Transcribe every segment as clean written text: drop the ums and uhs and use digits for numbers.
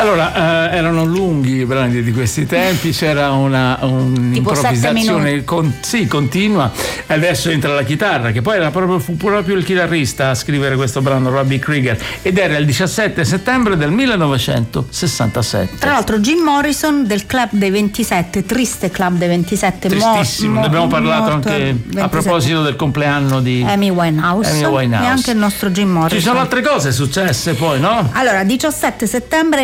Allora, erano lunghi i brani di questi tempi, c'era un'improvvisazione continua, e adesso entra la chitarra, che poi fu proprio il chitarrista a scrivere questo brano, Robbie Krieger, ed era il 17 settembre del 1967. Tra l'altro Jim Morrison del Club dei 27, triste Club dei 27, tristissimo, ne abbiamo parlato anche 27. A proposito del compleanno di Amy Winehouse e anche il nostro Jim Morrison. Ci sono altre cose successe poi, no? Allora, 17 settembre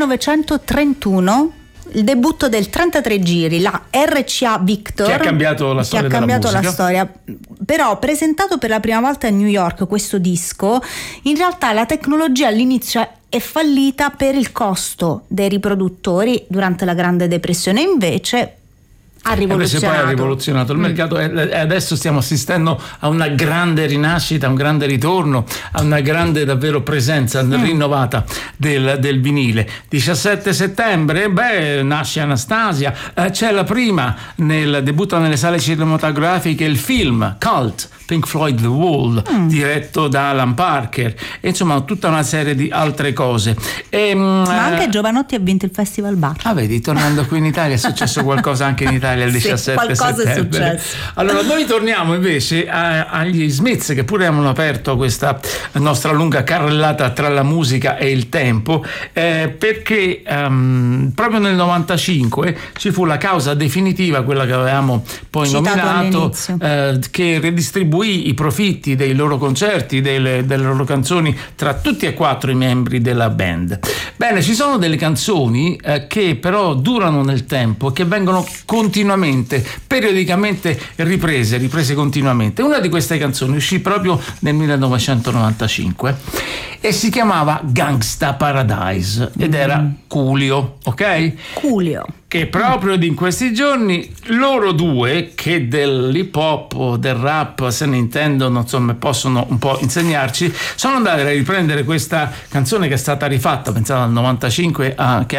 1931, il debutto del 33 giri, la RCA Victor, che ha cambiato la storia della musica. La storia. Però, presentato per la prima volta a New York questo disco, in realtà la tecnologia all'inizio è fallita per il costo dei riproduttori durante la Grande Depressione, invece ha rivoluzionato il mercato, e adesso stiamo assistendo a una grande rinascita, a un grande ritorno, a una grande davvero presenza rinnovata del vinile. 17 settembre, nasce Anastasia, c'è la prima, debutta nelle sale cinematografiche il film Cult, Pink Floyd The Wall, diretto da Alan Parker, e insomma tutta una serie di altre cose. Ma anche Giovanotti ha vinto il Festival Bar. Vedi, tornando qui in Italia è successo qualcosa anche in Italia il 17 qualcosa settembre. È successo. Allora noi torniamo invece agli Smiths, che pure hanno aperto questa nostra lunga carrellata tra la musica e il tempo, perché proprio nel 95 ci fu la causa definitiva, quella che avevamo poi nominato, che redistribuì i profitti dei loro concerti, delle loro canzoni tra tutti e quattro i membri della band. Bene, ci sono delle canzoni che però durano nel tempo, che vengono continuamente, periodicamente riprese continuamente. Una di queste canzoni uscì proprio nel 1995 e si chiamava Gangsta Paradise ed era Coolio, ok? Coolio. Che proprio in questi giorni loro due, che dell'hip hop o del rap se ne intendono, insomma, possono un po' insegnarci, sono andati a riprendere questa canzone che è stata rifatta, pensate, al 95, che